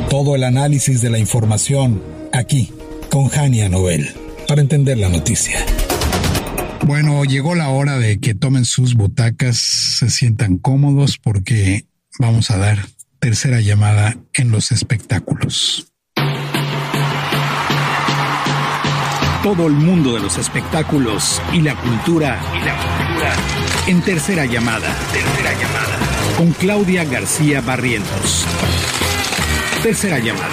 Todo el análisis de la información aquí con Jania Noel para entender la noticia. Bueno, llegó la hora de que tomen sus butacas, se sientan cómodos porque vamos a dar tercera llamada en los espectáculos. Todo el mundo de los espectáculos y la cultura en tercera llamada. Con Claudia García Barrientos. Tercera llamada.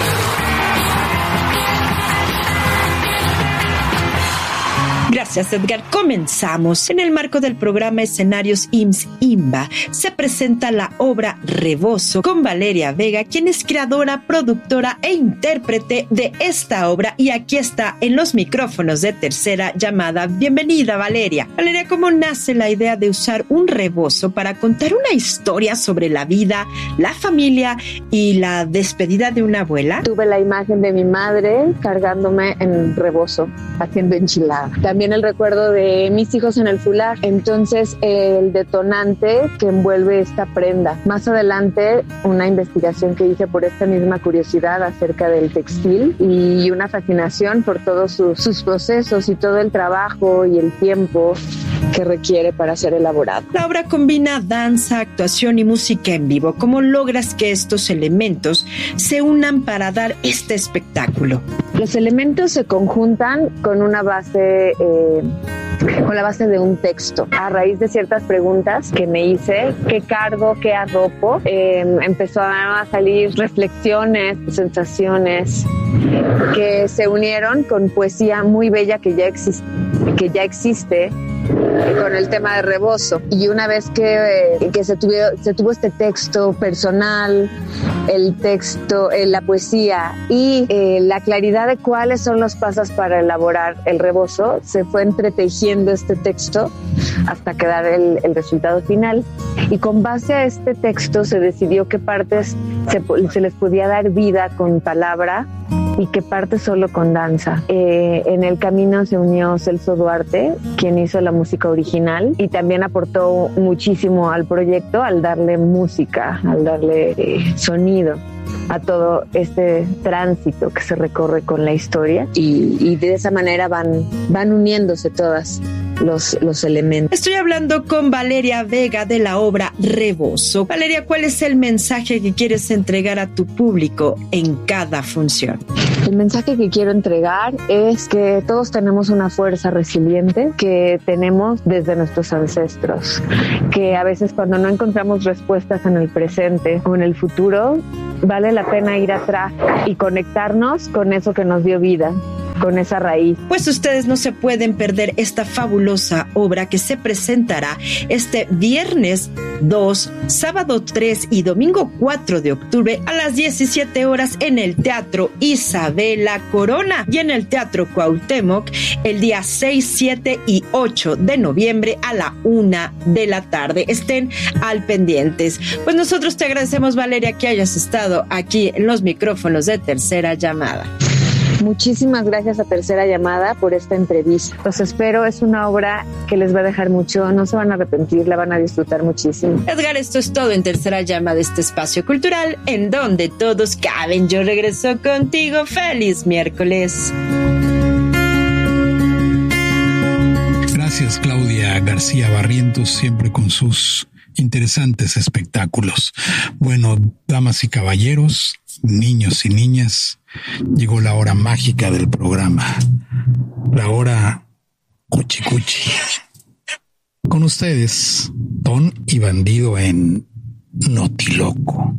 Gracias, Edgar. Comenzamos. En el marco del programa Escenarios IMSS-INVA se presenta la obra Rebozo con Valeria Vega, quien es creadora, productora e intérprete de esta obra, y aquí está en los micrófonos de tercera llamada. Bienvenida, Valeria. Valeria, ¿cómo nace la idea de usar un rebozo para contar una historia sobre la vida, la familia y la despedida de una abuela? Tuve la imagen de mi madre cargándome en rebozo, haciendo enchilada. También el recuerdo de mis hijos en el foulard. Entonces, el detonante que envuelve esta prenda. Más adelante, una investigación que hice por esta misma curiosidad acerca del textil y una fascinación por todos sus procesos y todo el trabajo y el tiempo que requiere para ser elaborado. La obra combina danza, actuación y música en vivo. ¿Cómo logras que estos elementos se unan para dar este espectáculo? Los elementos se conjuntan con una base, con la base de un texto. A raíz de ciertas preguntas que me hice, ¿qué cargo, qué arropo? Empezó a salir reflexiones, sensaciones que se unieron con poesía muy bella que ya existe con el tema de rebozo. Y una vez que se tuvo este texto personal, el texto, la poesía y la claridad de cuáles son los pasos para elaborar el rebozo, se fue entretejiendo este texto hasta quedar el resultado final. Y con base a este texto se decidió qué partes se les podía dar vida con palabra y qué parte solo con danza. En el camino se unió Celso Duarte, quien hizo la música original y también aportó muchísimo al proyecto al darle música, al darle sonido a todo este tránsito que se recorre con la historia, y de esa manera van uniéndose todas los elementos. Estoy hablando con Valeria Vega de la obra Rebozo. Valeria, ¿cuál es el mensaje que quieres entregar a tu público en cada función? El mensaje que quiero entregar es que todos tenemos una fuerza resiliente que tenemos desde nuestros ancestros, que a veces cuando no encontramos respuestas en el presente o en el futuro, vale la pena ir atrás y conectarnos con eso que nos dio vida, con esa raíz. Pues ustedes no se pueden perder esta fabulosa obra que se presentará este viernes 2, sábado 3 y domingo 4 de octubre a las 17 horas en el Teatro Isabela Corona y en el Teatro Cuauhtémoc el día 6, 7 y 8 de noviembre a la 1 de la tarde. Estén al pendientes. Pues nosotros te agradecemos, Valeria, que hayas estado aquí en los micrófonos de Tercera Llamada. Muchísimas gracias a Tercera Llamada por esta entrevista. Los espero, es una obra que les va a dejar mucho, no se van a arrepentir, la van a disfrutar muchísimo. Edgar, esto es todo en Tercera Llamada, este espacio cultural en donde todos caben. Yo regreso contigo. ¡Feliz miércoles! Gracias, Claudia García Barrientos, siempre con sus interesantes espectáculos. Bueno, damas y caballeros, niños y niñas, llegó la hora mágica del programa, la hora Cuchi Cuchi. Con ustedes, Ton y Bandido en Notiloco.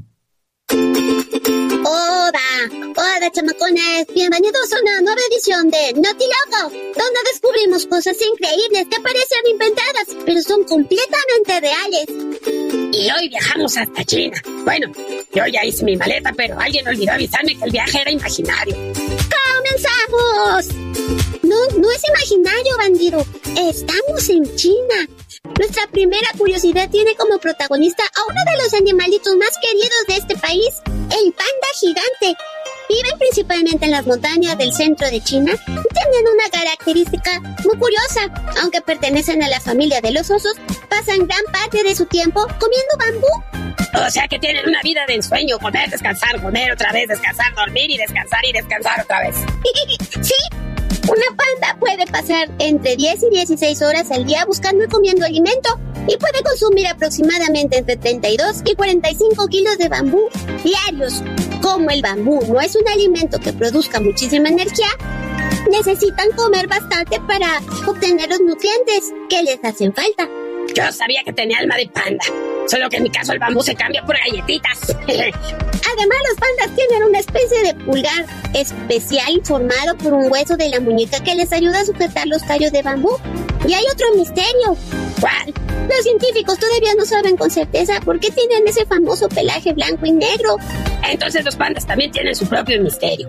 Hola chamacones, bienvenidos a una nueva edición de Notiloco, donde descubrimos cosas increíbles que parecen inventadas, pero son completamente reales. Y hoy viajamos hasta China. Bueno, yo ya hice mi maleta, pero alguien olvidó avisarme que el viaje era imaginario. ¡Comenzamos! No es imaginario, bandido. Estamos en China. Nuestra primera curiosidad tiene como protagonista a uno de los animalitos más queridos de este país, el panda gigante. Viven principalmente en las montañas del centro de China y tienen una característica muy curiosa. Aunque pertenecen a la familia de los osos, pasan gran parte de su tiempo comiendo bambú. O sea que tienen una vida de ensueño, comer, descansar, comer otra vez, descansar, dormir y descansar otra vez. Sí, una panda puede pasar entre 10 y 16 horas al día buscando y comiendo alimento y puede consumir aproximadamente entre 32 y 45 kilos de bambú diarios. Como el bambú no es un alimento que produzca muchísima energía, necesitan comer bastante para obtener los nutrientes que les hacen falta. Yo sabía que tenía alma de panda, solo que en mi caso el bambú se cambia por galletitas. Además, los pandas tienen una especie de pulgar especial formado por un hueso de la muñeca que les ayuda a sujetar los tallos de bambú. Y hay otro misterio. ¿Cuál? Los científicos todavía no saben con certeza por qué tienen ese famoso pelaje blanco y negro. Entonces los pandas también tienen su propio misterio.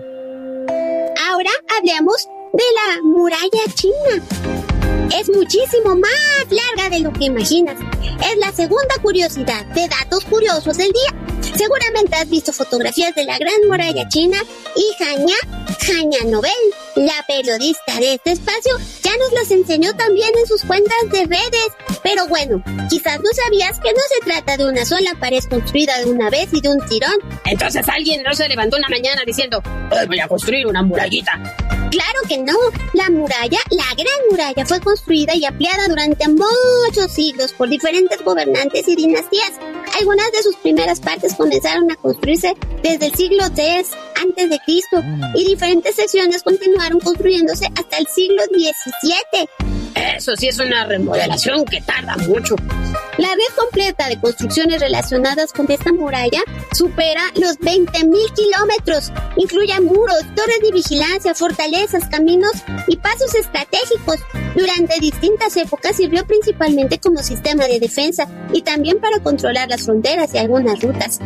Ahora hablemos de la muralla china. Es muchísimo más larga de lo que imaginas. Es la segunda curiosidad de datos curiosos del día. Seguramente has visto fotografías de la Gran Muralla China y Hanya Nobel, la periodista de este espacio, ya nos las enseñó también en sus cuentas de redes. Pero bueno, quizás no sabías que no se trata de una sola pared construida de una vez y de un tirón. Entonces alguien no se levantó una mañana diciendo, hoy voy a construir una murallita. Claro que no. La muralla, la Gran Muralla, fue construida y ampliada durante muchos siglos por diferentes gobernantes y dinastías. Algunas de sus primeras partes comenzaron a construirse desde el siglo III a.C. y diferentes secciones continuaron construyéndose hasta el siglo XVII. Eso sí es una remodelación que tarda mucho. La red completa de construcciones relacionadas con esta muralla supera los 20,000 kilómetros. Incluye muros, torres de vigilancia, fortalezas, caminos y pasos estratégicos. Durante distintas épocas sirvió principalmente como sistema de defensa y también para controlar las fronteras y algunas rutas.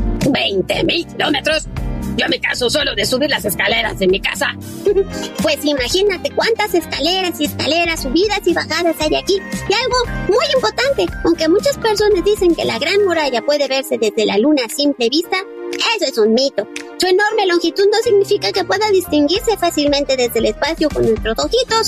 20,000 kilómetros. Yo me canso solo de subir las escaleras de mi casa. Pues imagínate cuántas escaleras y escaleras, subidas y bajadas hay aquí. Y algo muy importante, aunque muchas personas dicen que la Gran Muralla puede verse desde la luna a simple vista, eso es un mito. Su enorme longitud no significa que pueda distinguirse fácilmente desde el espacio con nuestros ojitos.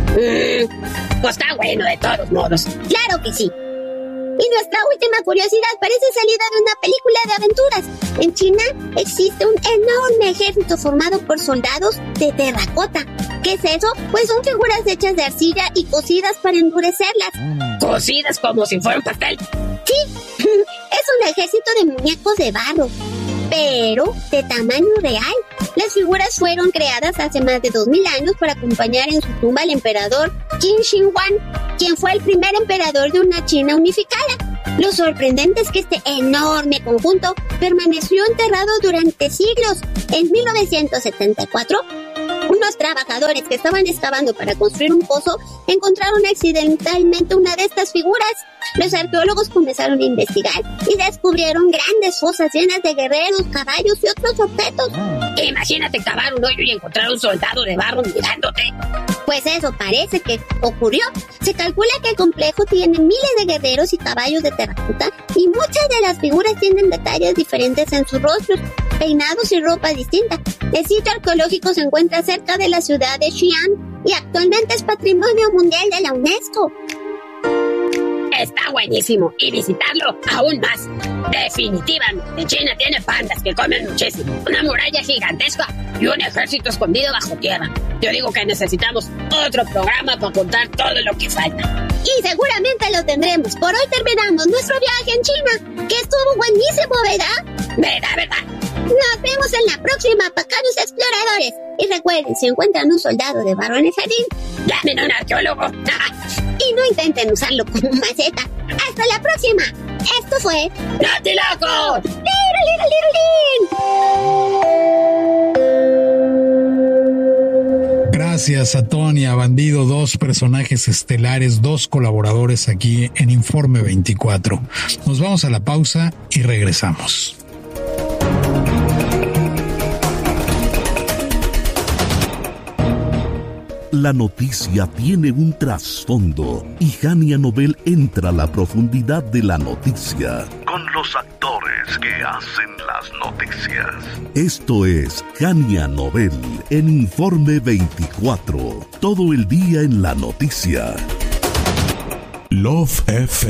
Pues está bueno de todos modos. Claro que sí. Y nuestra última curiosidad parece salida de una película de aventuras. En China existe un enorme ejército formado por soldados de terracota. ¿Qué es eso? Pues son figuras hechas de arcilla y cocidas para endurecerlas. ¿Cocidas como si fuera un pastel? Sí, es un ejército de muñecos de barro, pero de tamaño real. Las figuras fueron creadas hace más de 2000 años para acompañar en su tumba al emperador Qin Shi Huang, quien fue el primer emperador de una China unificada. Lo sorprendente es que este enorme conjunto permaneció enterrado durante siglos. En 1974, unos trabajadores que estaban excavando para construir un pozo encontraron accidentalmente una de estas figuras. Los arqueólogos comenzaron a investigar y descubrieron grandes fosas llenas de guerreros, caballos y otros objetos. Imagínate cavar un hoyo y encontrar un soldado de barro mirándote. Pues eso parece que ocurrió. Se calcula que el complejo tiene miles de guerreros y caballos de terracota y muchas de las figuras tienen detalles diferentes en sus rostros, peinados y ropa distinta. El sitio arqueológico se encuentra cerca de la ciudad de Xi'an y actualmente es Patrimonio Mundial de la UNESCO. Está buenísimo y visitarlo aún más. Definitivamente, China tiene pandas que comen muchísimo, una muralla gigantesca y un ejército escondido bajo tierra. Yo digo que necesitamos otro programa para contar todo lo que falta. Y seguramente lo tendremos. Por hoy terminamos nuestro viaje en China, que estuvo buenísimo, ¿verdad? ¿Verdad? Nos vemos en la próxima, pacaros exploradores. Y recuerden, si encuentran un soldado de barro en el jardín, llamen a un arqueólogo. Y no intenten usarlo como maceta. ¡Hasta la próxima! Esto fue... ¡Notiloco! Gracias a Tony, a Bandido, dos personajes estelares, dos colaboradores aquí en Informe 24. Nos vamos a la pausa y regresamos. La noticia tiene un trasfondo y Hanya Nobel entra a la profundidad de la noticia con los actores que hacen las noticias. Esto es Kania Novel en Informe 24. Todo el día en la noticia. Love FM.